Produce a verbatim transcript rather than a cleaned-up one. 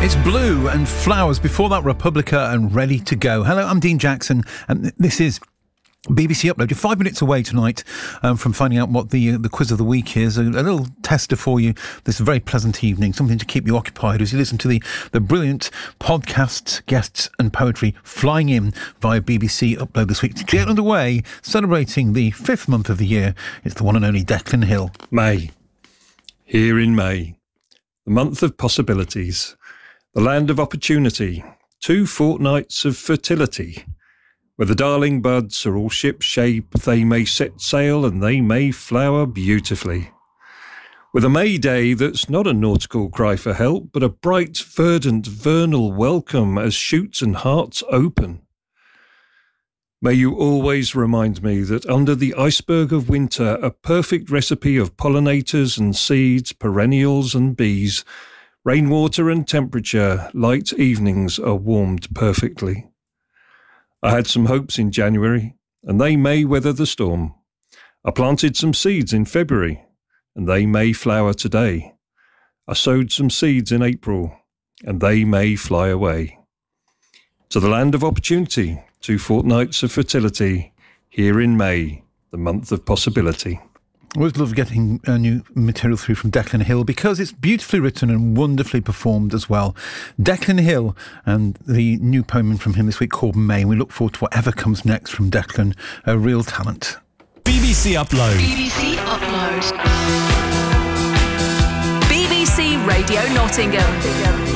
It's Blue and Flowers. Before that, Republica and Ready to Go. Hello, I'm Dean Jackson, and this is B B C Upload. You're five minutes away tonight um, from finding out what the uh, the quiz of the week is. A, a little tester for you this very pleasant evening, something to keep you occupied as you listen to the, the brilliant podcasts, guests and poetry flying in via B B C Upload this week. To get underway, celebrating the fifth month of the year, it's the one and only Declan Hill. May. Here in May. The month of possibilities. The land of opportunity. Two fortnights of fertility. Where the darling buds are all ship-shape, they may set sail and they may flower beautifully. With a May day that's not a nautical cry for help, but a bright, verdant, vernal welcome as shoots and hearts open. May you always remind me that under the iceberg of winter, a perfect recipe of pollinators and seeds, perennials and bees, rainwater and temperature, light evenings are warmed perfectly. I had some hopes in January, and they may weather the storm. I planted some seeds in February, and they may flower today. I sowed some seeds in April, and they may fly away. To the land of opportunity, two fortnights of fertility, here in May, the month of possibility. Always love getting uh, new material through from Declan Hill because it's beautifully written and wonderfully performed as well. Declan Hill and the new poem from him this week called May. And we look forward to whatever comes next from Declan. A real talent. B B C Upload. B B C Upload. B B C Radio Nottingham.